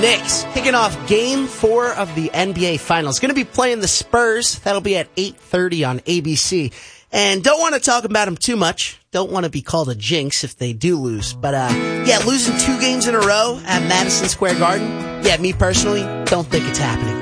Knicks kicking off Game 4 of the NBA Finals. Going to be playing the Spurs. That'll be at 8:30 on ABC. And don't want to talk about them too much. Don't want to be called a jinx if they do lose. But, losing 2 games in a row at Madison Square Garden, me personally, don't think it's happening.